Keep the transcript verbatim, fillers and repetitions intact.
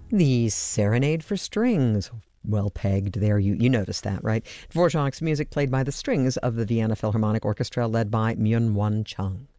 The Serenade for Strings. Well pegged there. You, you noticed that, right? Dvorak's music played by the strings of the Vienna Philharmonic Orchestra led by Myung-Whun Chung.